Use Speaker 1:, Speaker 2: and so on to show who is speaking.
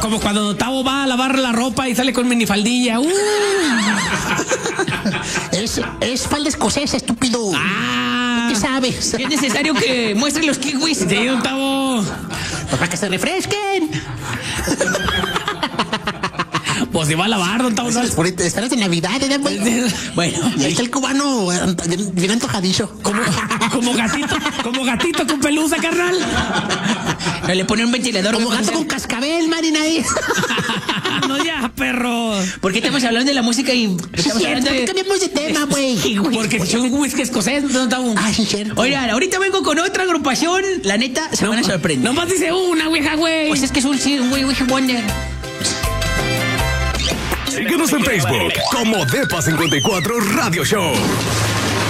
Speaker 1: como cuando Tavo va a lavar la ropa y sale con minifaldilla.
Speaker 2: Es falda escocesa, estúpido. ¿Qué sabes?
Speaker 3: Es necesario que muestren los kiwis.
Speaker 1: Sí, don Tavo.
Speaker 2: Pues para que se refresquen.
Speaker 1: Pues se va a lavar, don Tavo.
Speaker 2: Ahorita están de Navidad, ¿eh?
Speaker 3: Bueno,
Speaker 2: Y ahí está el cubano bien antojadizo.
Speaker 1: Como gatito con pelusa, carnal.
Speaker 3: le pone un ventilador.
Speaker 2: Como gato con cascabel, Marina, ahí.
Speaker 1: No, ya, perro.
Speaker 3: ¿Por qué estamos hablando de la música y estamos hablando
Speaker 2: ¿Por qué
Speaker 3: de...
Speaker 2: cambiamos de tema, güey?
Speaker 1: Porque es un whisky escocés, don Tavo.
Speaker 2: Ah, sí, cierto.
Speaker 3: Oigan, ahorita vengo con otra agrupación. La neta, se van a sorprender.
Speaker 1: Nomás dice una, vieja, güey.
Speaker 3: Pues es que es un güey, Wonder.
Speaker 4: Síguenos en Facebook como Depa54 Radio Show.